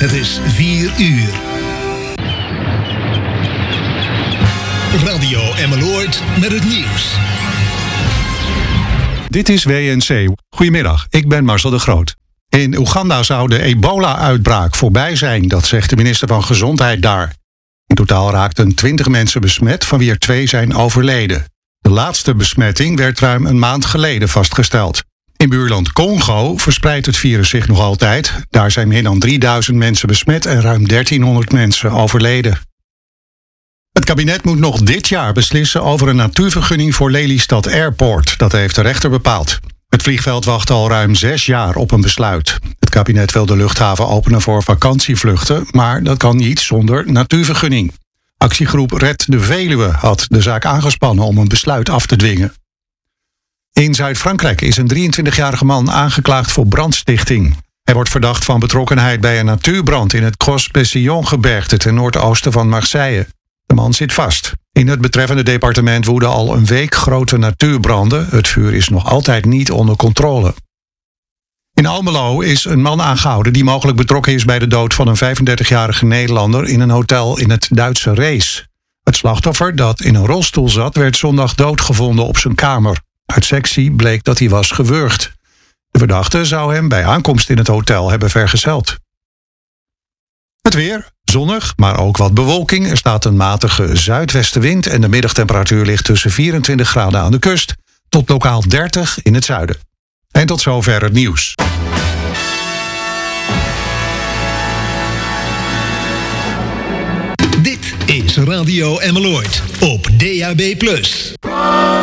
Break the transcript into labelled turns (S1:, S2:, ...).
S1: Het is 4 uur. Radio Emmeloord met het nieuws.
S2: Dit is WNC. Goedemiddag, ik ben Marcel de Groot. In Oeganda zou de ebola-uitbraak voorbij zijn, dat zegt de minister van Gezondheid daar. In totaal raakten 20 mensen besmet, van wie er 2 zijn overleden. De laatste besmetting werd ruim een maand geleden vastgesteld. In buurland Congo verspreidt het virus zich nog altijd. Daar zijn meer dan 3000 mensen besmet en ruim 1300 mensen overleden. Het kabinet moet nog dit jaar beslissen over een natuurvergunning voor Lelystad Airport. Dat heeft de rechter bepaald. Het vliegveld wacht al ruim 6 jaar op een besluit. Het kabinet wil de luchthaven openen voor vakantievluchten, maar dat kan niet zonder natuurvergunning. Actiegroep Red de Veluwe had de zaak aangespannen om een besluit af te dwingen. In Zuid-Frankrijk is een 23-jarige man aangeklaagd voor brandstichting. Hij wordt verdacht van betrokkenheid bij een natuurbrand in het Gros-Pessillon-gebergte ten noordoosten van Marseille. De man zit vast. In het betreffende departement woeden al een week grote natuurbranden. Het vuur is nog altijd niet onder controle. In Almelo is een man aangehouden die mogelijk betrokken is bij de dood van een 35-jarige Nederlander in een hotel in het Duitse Rees. Het slachtoffer, dat in een rolstoel zat, werd zondag doodgevonden op zijn kamer. Uit sectie bleek dat hij was gewurgd. De verdachte zou hem bij aankomst in het hotel hebben vergezeld. Het weer, zonnig, maar ook wat bewolking. Er staat een matige zuidwestenwind en de middagtemperatuur ligt tussen 24 graden aan de kust tot lokaal 30 in het zuiden. En tot zover het nieuws.
S1: Dit is Radio Emmeloord op DAB+.